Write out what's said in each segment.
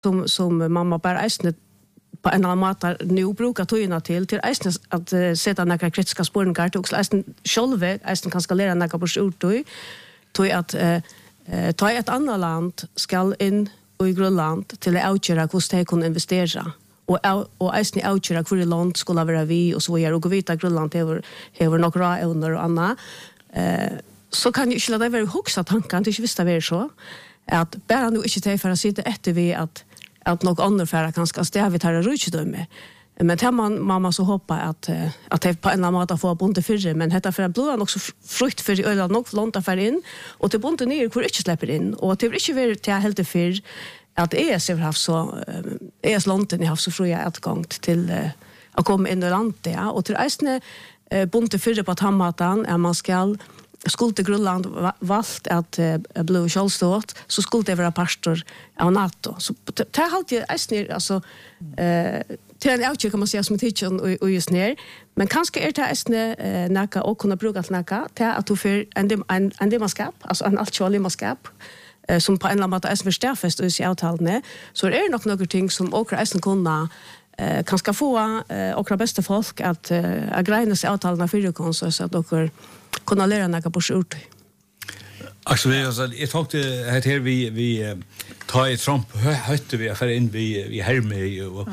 som mamma bara eisne på en annan måte nu brukar tøyna til eisne at seta några kritiska spårningar til også eisne sjølve, eisne kan skalera några på skjortøy, tøy at ta et annet land skal inn i Grønland til å avgjøre hvordan de kan investere. Og eisne avgjøre hvor land skulle være vi, og så videre, og gå vidt at Grønland hever nok råevner og annet. Så kan jeg ikke la det være hoksa tanken, det ikke visst det være så, at bare nå ikke til for å sitte etter vi at nok andre færre kan skal stevet her og rydgjødømme. Men til man så hoppa at det på en eller annen måte får bonde fyrre, men dette for blodet nok så frukt for øyla nok lånta for inn, og til bonde nye hvor ikke slipper inn, og til ikke være til helt til fyr, at har haft så, lånten har haft så fri utgang til å komme inn i landet, ja, og til eisene bonde fyrre på tammatan, at man skulle til Grønland valgt at ble kjølstått, så skulle det være pastor av NATO. Så det alltid eisene, altså, til en avgjør kan man si som tidsen og just ned, men kanskje det eisene nækka og kunne bruke til nækka, til at du får en demonskap, altså en altkjølig demonskap, som på en eller annen måte eisene forstærfest og i avtalene, så det nok noen ting som åker eisene kunne kanskje få åkra beste folk at greine seg avtalene for så at dere kunne lære noe på skjort. Axel, jeg talkte her vi tar i Trump høytte vi for inn vi herme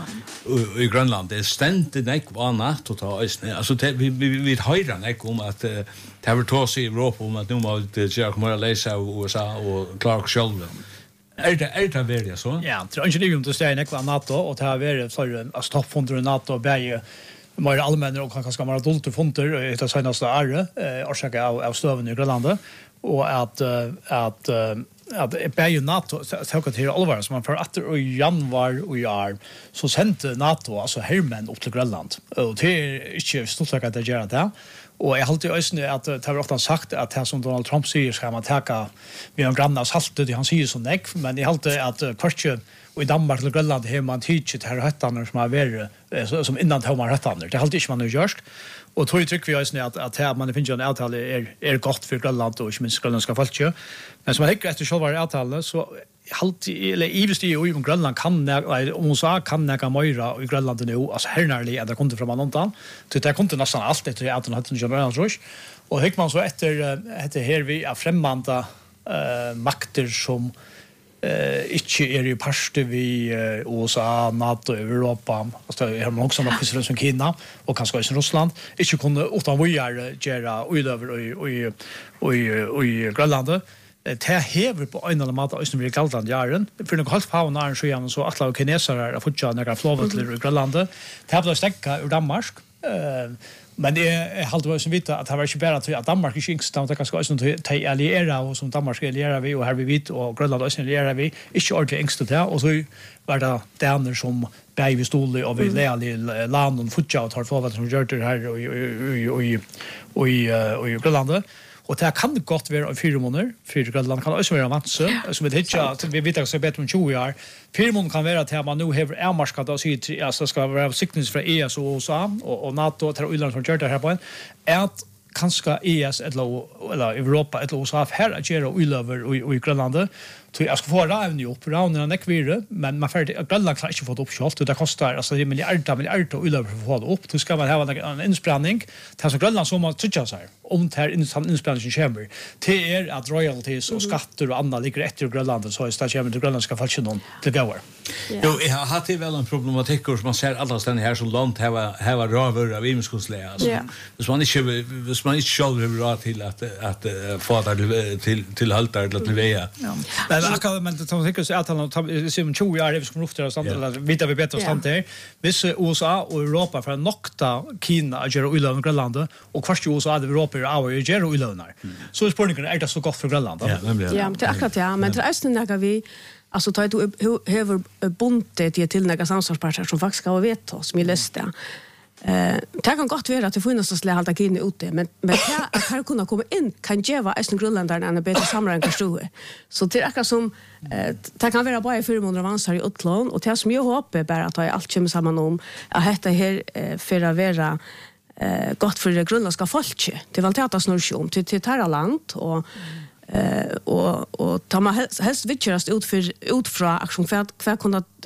i Grønland. Det stendet nek var natt å ta øsne. Altså, vi høyre nek om at det har vært oss i Europa om at nå må vi gjøre mer lese av USA og klare oss selv. Det verið så? Ja, det er ikke om det steg nek var NATO, og det har vært flere toppfonder i NATO, begge mer allmänna och kanske mer adulter fonder i det senaste året orsaka av støven i Grønlandet och att bäj NATO så kan det allvar som man för att i januari och i år så sände NATO alltså hermen upp till Grønland och det är inte stort att det gör det. Och jag har alltid ösnat att det har ofta sagt att det som Donald Trump säger ska man ta med en granna saltet det han säger så näck men jag har alltid att kanske och i Danmark och Grønland har man teachet här höttarna som har varit som innan Tomar höttarna. Det har alltid inte man nu gjort. Och tror jag tycker vi ösnat att här man finns ju en avtal är gott för Grønland och inte minst grönländska folk. Men som man tycker efter själva avtalet så alltid eller ivst i om Grønland kan om USA kan näka möra i Grønland nu alltså hernärlig att det kommer från annan så det kommer nästan allt det jag hade inte generellt rush och hur man så efter här vi är främmande makter som inte i parste vi USA, NATO, Europa alltså har man också något som Kina och kanske också Ryssland inte kunde utan vi är göra utöver och i Grønland det hever på en eller annen måte som blir kalt den jaren. For noen halvt på nær så gjerne så at kinesere har fått noen flåvetler i Grønlandet. Det har blitt stekket ur Danmark. Men det är halt vad som vita att det var inte bara att Danmark är inte stant att kanske inte ta alliera och som Danmark allierar vi och här vi vet och Grönland också allierar vi inte ordentligt ängst det och så var det där som bäj stod och vi lärde land och fotja har förvat som gör det här och i Grönland. Och det kan det gott vara 4 månader. För Grönland kan också vara masse. Som vi hittar att vi vet att så bättre än 20 år. 4 månader kan vara att man nu har avmarskat och så alltså ska vara siktning för ES och USA och NATO till Irland som gör det här på en. Att kanske ES eller Europa eller USA här att göra över i Grönland. Så jag ska få rävna upp raunen nekvire, men man färdig Grönland kan inte få det upp självt. Det kostar alltså det miljarder och över för att få det upp. Då ska man ha en inspelning. Det som Grönland som man tycker så här om det här inspelningen kommer till att royalties och skatter och annat ligger efter Grönland så är det kommer till Grönland ska falla någon till gåor. Jo, jag har det väl en problematik som man ser alla ställen här som land här röver av imskosläge alltså. Så man inte själv har råd till att få det till haltar eller till veja. Men det tar säkert att han som 20 år det ska lufta och eller vita vi bättre stand där. Vissa USA och Europa för att nokta Kina att göra ullön Grönland och kvart USA hade Europa och göra ullönar. Så är spårningen är det så gott för Grönland. Ja, men det är akkurat men det är när vi alltså tar du över bundet till några samarbetspartner som faktiskt ska veta som är lästa. Det kan gott vara att det finns att hålla Kina ute, men här kunna komma in kan ge vara en Grönlandare en bättre sammanhang så det är som det kan vara bara 400 avancer i utlån och det som jag hoppas bara att jag allt kommer samman om att detta här för att vara gott för det grönländska folket. Det var det att snurra om till terraland och och tar man helst vitcherast ut från aktion för kunna